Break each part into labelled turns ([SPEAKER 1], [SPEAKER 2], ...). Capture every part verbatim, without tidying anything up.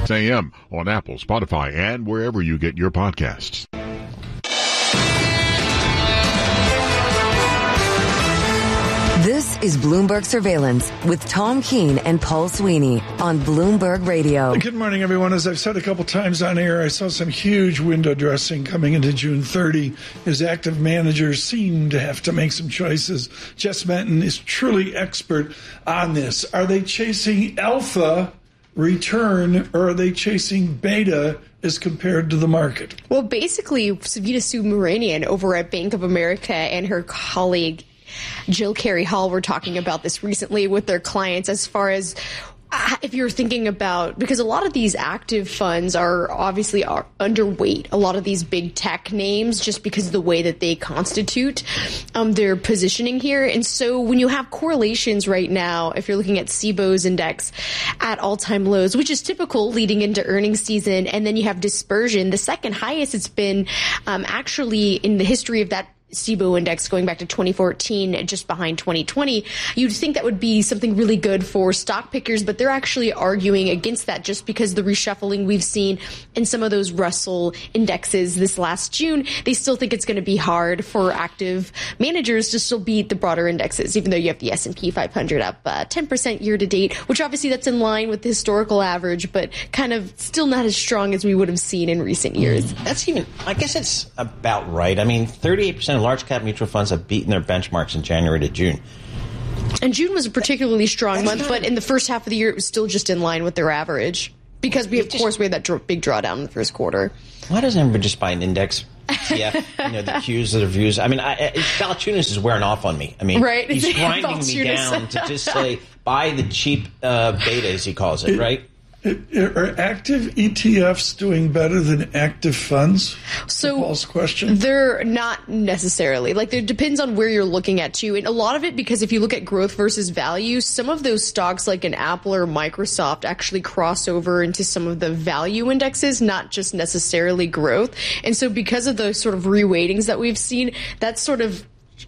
[SPEAKER 1] A M on Apple, Spotify, and wherever you get your podcasts.
[SPEAKER 2] This is Bloomberg Surveillance with Tom Keene and Paul Sweeney on Bloomberg Radio.
[SPEAKER 3] Good morning, everyone. As I've said a couple times on air, I saw some huge window dressing coming into June thirtieth as active managers seem to have to make some choices. Jess Menton is truly expert on this. Are they chasing alpha return, or are they chasing beta as compared to the market?
[SPEAKER 4] Well, basically, Savita Subramanian over at Bank of America and her colleague Jill Carey Hall were talking about this recently with their clients as far as uh, if you're thinking about, because a lot of these active funds are obviously are underweight a lot of these big tech names just because of the way that they constitute um, their positioning here. And so when you have correlations right now, if you're looking at S I B O's index at all-time lows, which is typical leading into earnings season, and then you have dispersion, the second highest it's been um, actually in the history of that S I B O index going back to twenty fourteen, just behind twenty twenty, you'd think that would be something really good for stock pickers, but they're actually arguing against that just because the reshuffling we've seen in some of those Russell indexes this last June. They still think it's going to be hard for active managers to still beat the broader indexes, even though you have the S and P five hundred up uh, ten percent year to date, which obviously that's in line with the historical average, but kind of still not as strong as we would have seen in recent years.
[SPEAKER 5] That's even, I guess it's about right. I mean, thirty-eight percent of large cap mutual funds have beaten their benchmarks in January to June.
[SPEAKER 4] And June was a particularly strong month, but in the first half of the year, it was still just in line with their average. Because we, of just, course, we had that dr- big drawdown in the first quarter.
[SPEAKER 5] Why doesn't everybody just buy an index E T F? You know, the Qs, the reviews. I mean, I, I, Valachunas is wearing off on me. I mean,
[SPEAKER 4] right.
[SPEAKER 5] he's grinding me down to just say, buy the cheap uh, beta, as he calls it, right?
[SPEAKER 3] It, it, are active E T Fs doing better than active funds?
[SPEAKER 4] So
[SPEAKER 3] Paul's question.
[SPEAKER 4] They're not necessarily. Like, it depends on where you're looking at, too. And a lot of it, because if you look at growth versus value, some of those stocks like an Apple or Microsoft actually cross over into some of the value indexes, not just necessarily growth. And so because of those sort of reweightings that we've seen, that's sort of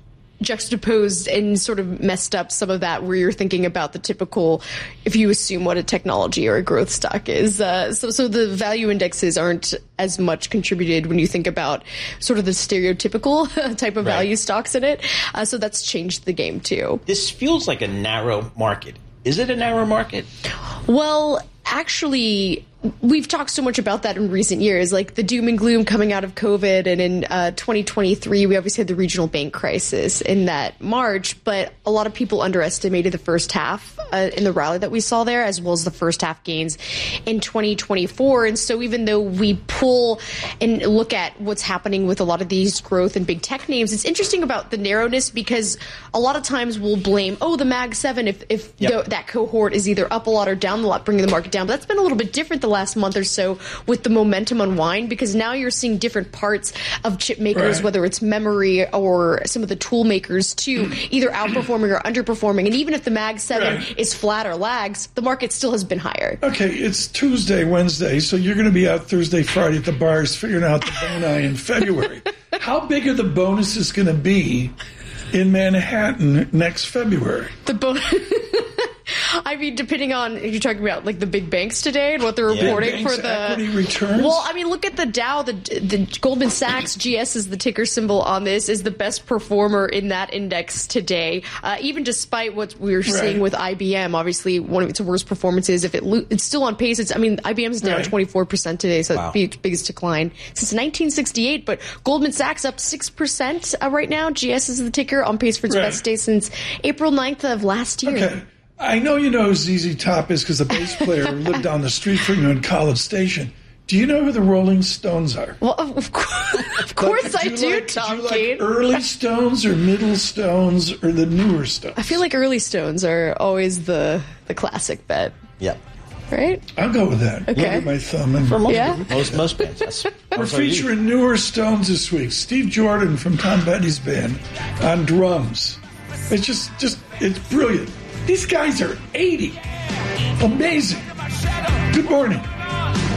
[SPEAKER 4] juxtaposed and sort of messed up some of that where you're thinking about the typical, if you assume what a technology or a growth stock is. Uh, so, so the value indexes aren't as much contributed when you think about sort of the stereotypical type of right. value stocks in it. Uh, so that's changed the game too.
[SPEAKER 5] This feels like a narrow market. Is it a narrow market?
[SPEAKER 4] Well, actually, we've talked so much about that in recent years, like the doom and gloom coming out of COVID. And in uh, twenty twenty-three, we obviously had the regional bank crisis in that March. But a lot of people underestimated the first half uh, in the rally that we saw there, as well as the first half gains in twenty twenty-four. And so even though we pull and look at what's happening with a lot of these growth and big tech names, it's interesting about the narrowness because a lot of times we'll blame, oh, the Mag seven, if, if yep. the, that cohort is either up a lot or down a lot, bringing the market down. But that's been a little bit different the last month or so with the momentum unwind, because now you're seeing different parts of chip makers, right. whether it's memory or some of the tool makers too, either outperforming or underperforming. And even if the Mag seven right. is flat or lags, the market still has been higher.
[SPEAKER 3] Okay, it's Tuesday, Wednesday, so you're going to be out Thursday, Friday at the bars figuring out the boni in February. How big are the bonuses going to be in Manhattan next February?
[SPEAKER 4] The bonus... I mean, depending on if you're talking about like the big banks today and what they're
[SPEAKER 3] yeah.
[SPEAKER 4] reporting for the
[SPEAKER 3] equity returns.
[SPEAKER 4] Well, I mean, look at the Dow. The the Goldman Sachs G S is the ticker symbol on this, is the best performer in that index today. Uh, even despite what we're right. seeing with I B M, obviously one of its worst performances. If it lo- it's still on pace, it's I mean I B M is down twenty-four percent today, so wow. it's the biggest decline since nineteen sixty-eight. But Goldman Sachs up six percent uh, right now. G S is the ticker, on pace for its right. best day since April ninth of last year.
[SPEAKER 3] Okay. I know you know who Z Z Top is because the bass player lived down the street from you in College Station. Do you know who the Rolling Stones are?
[SPEAKER 4] Well, of course, of course I do,
[SPEAKER 3] like,
[SPEAKER 4] Tom
[SPEAKER 3] do you
[SPEAKER 4] Keene.
[SPEAKER 3] like early Stones or middle Stones or the newer Stones?
[SPEAKER 4] I feel like early Stones are always the the classic bet.
[SPEAKER 5] Yep.
[SPEAKER 4] Right?
[SPEAKER 3] I'll go with that.
[SPEAKER 4] Okay.
[SPEAKER 3] Look at my thumb. And
[SPEAKER 5] For most,
[SPEAKER 4] yeah.
[SPEAKER 5] most, most bands. That's,
[SPEAKER 3] We're featuring newer Stones this week. Steve Jordan from Tom Petty's band on drums. It's just, just, it's brilliant. These guys are eighty. Amazing. Good morning.